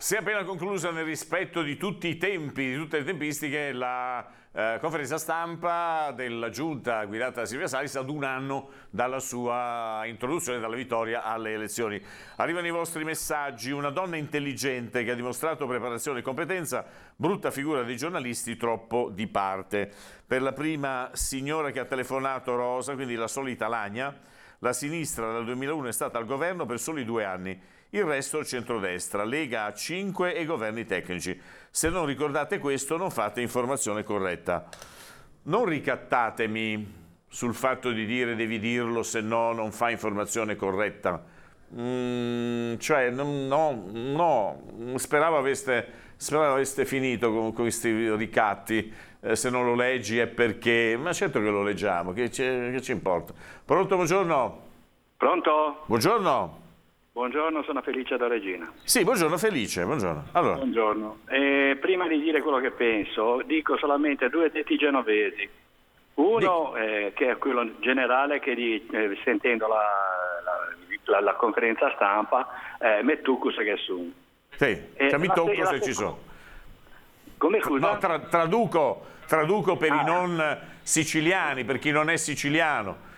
Si è appena conclusa nel rispetto di tutti i tempi, di tutte le tempistiche, la conferenza stampa della giunta guidata da Silvia Salis ad un anno dalla sua introduzione, dalla vittoria alle elezioni. Arrivano i vostri messaggi: una donna intelligente che ha dimostrato preparazione e competenza, brutta figura dei giornalisti, troppo di parte. Per la prima signora che ha telefonato, Rosa, quindi la solita lagna, la sinistra dal 2001 è stata al governo per soli 2 anni. Il resto il centrodestra, Lega a 5 e governi tecnici. Se non ricordate questo, non fate informazione corretta. Non ricattatemi sul fatto di dire devi dirlo, se no non fa informazione corretta. Speravo aveste finito con questi ricatti. Se non lo leggi è perché... Ma certo che lo leggiamo, che ci importa. Pronto, buongiorno? Pronto? Buongiorno. Buongiorno, sono Felice da Regina. Sì, buongiorno Felice, buongiorno. Allora. Buongiorno. Prima di dire quello che penso, dico solamente 2 detti genovesi. Uno, che è quello generale che sentendo la conferenza stampa, mettucus che sun. Sì, mi tocco se ci sono. Come scusa? No, traduco per i non siciliani, per chi non è siciliano.